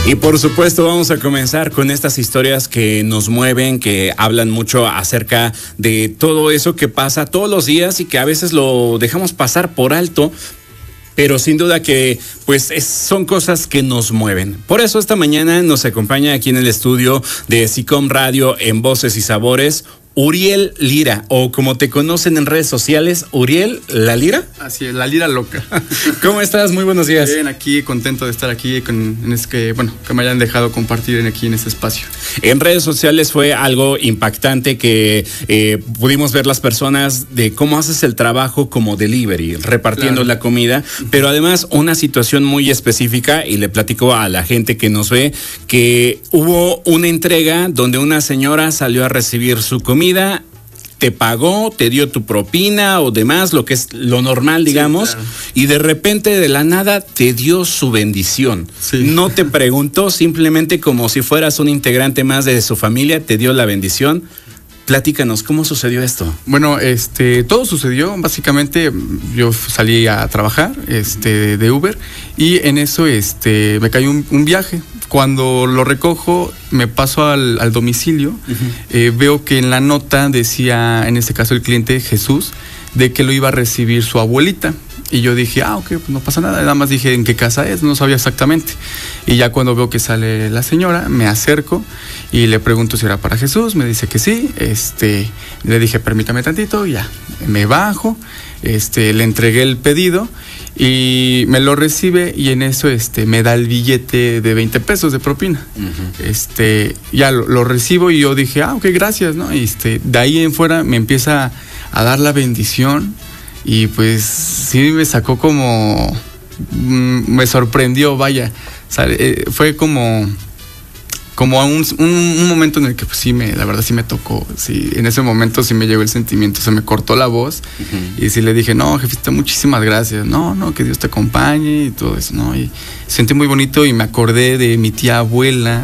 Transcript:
Y por supuesto vamos a comenzar con estas historias que nos mueven, que hablan mucho acerca de todo eso que pasa todos los días y que a veces lo dejamos pasar por alto, pero sin duda que pues son cosas que nos mueven. Por eso esta mañana nos acompaña aquí en el estudio de SICOM Radio en Voces y Sabores, Uriel Lira, o como te conocen en redes sociales, Uriel La Lira. Así es, La Lira Loca. ¿Cómo estás? Muy buenos días. Bien, aquí contento de estar aquí que me hayan dejado compartir aquí en este espacio. En redes sociales fue algo impactante que pudimos ver las personas de cómo haces el trabajo como delivery, repartiendo la comida, pero además una situación muy específica, y le platico a la gente que nos ve que hubo una entrega donde una señora salió a recibir su comida, te pagó, te dio tu propina o demás, lo que es lo normal, digamos, sí, claro. Y de repente, de la nada, te dio su bendición. Sí. No te preguntó, simplemente como si fueras un integrante más de su familia, te dio la bendición. Platícanos, ¿cómo sucedió esto? Bueno, todo sucedió, básicamente, yo salí a trabajar, de Uber, y en eso, me cayó un viaje. Cuando lo recojo, me paso al domicilio, veo que en la nota decía, en este caso el cliente, Jesús, de que lo iba a recibir su abuelita. Y yo dije, ok, pues no pasa nada. Nada más dije en qué casa es, no sabía exactamente. Y ya cuando veo que sale la señora, me acerco y le pregunto si era para Jesús. Me dice que sí. Le dije, permítame tantito, y ya. Me bajo, le entregué el pedido y me lo recibe, y en eso me da el billete de 20 pesos de propina. Ya lo recibo y yo dije, ok, gracias, ¿no? De ahí en fuera me empieza a dar la bendición. Y pues sí me sacó como, me sorprendió, vaya, fue como un momento en el que pues la verdad sí me tocó, sí, en ese momento sí me llegó el sentimiento, se me cortó la voz, y sí le dije, no, jefita, muchísimas gracias, no, que Dios te acompañe y todo eso, ¿no? Y sentí muy bonito y me acordé de mi tía abuela,